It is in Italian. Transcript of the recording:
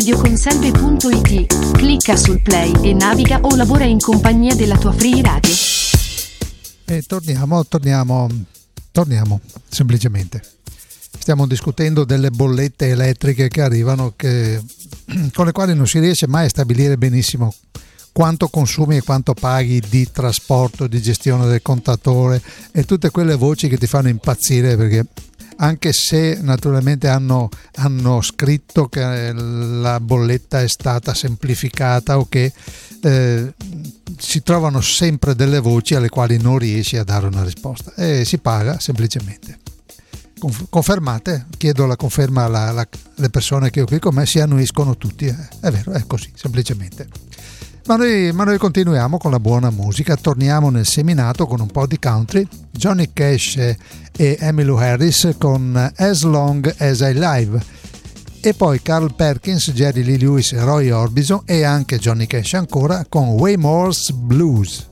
radioconselve.it. Clicca sul play e naviga o lavora in compagnia della tua Free Radio. E torniamo semplicemente. Stiamo discutendo delle bollette elettriche che arrivano, con le quali non si riesce mai a stabilire benissimo quanto consumi e quanto paghi di trasporto, di gestione del contatore e tutte quelle voci che ti fanno impazzire, perché anche se naturalmente hanno scritto che la bolletta è stata semplificata o che si trovano sempre delle voci alle quali non riesci a dare una risposta e si paga semplicemente. Confermate, chiedo la conferma alle persone che ho qui con me, si annuiscono tutti, è vero, è così semplicemente. Ma noi continuiamo con la buona musica, torniamo nel seminato con un po' di country, Johnny Cash e Emmylou Harris con As Long As I Live, e poi Carl Perkins, Jerry Lee Lewis e Roy Orbison e anche Johnny Cash ancora con Waymore's Blues.